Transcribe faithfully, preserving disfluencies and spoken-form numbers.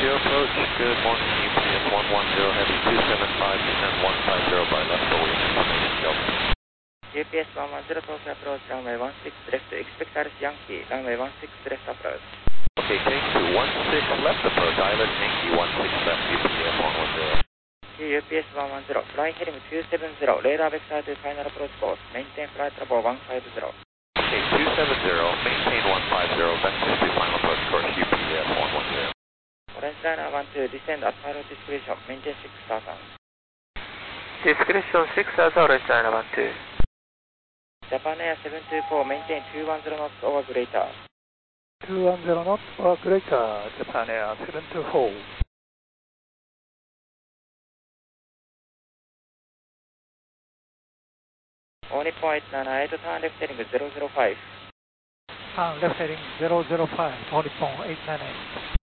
Tokyo approach, good morning, U P S one one zero Heavy two seven five, descend one five zero by left for wind information, go. U P S one one zero Tokyo approach, runway one six left, expect Alice Yankee, runway one six left approach. Okay, change to one six left approach, Island Yankee one six left, U P S one one zero. U P S one one zero, flying heading two seven zero, radar vector to final approach course, maintain flight level one five zero. Okay, two seven zero, maintain one five zero, vector to final approach course, U P S one one zero. Orange Liner one two, descend at pilot discretion, maintain six thousand. Discretion six thousand, Orange Liner one two. Japan Air seven two four, maintain two one zero knots over greater. two one zero knots or greater, Japan Air seven two four. Only point nine eight, turn left heading zero zero five. Turn left heading zero zero five, only point eight nine eight.